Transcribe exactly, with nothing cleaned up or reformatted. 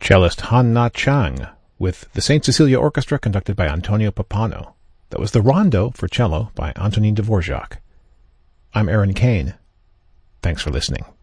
cellist Han Na Chang with the Saint Cecilia Orchestra conducted by Antonio Pappano. That was the Rondo for cello by Antonin Dvorak. I'm Aaron Kane. Thanks for listening.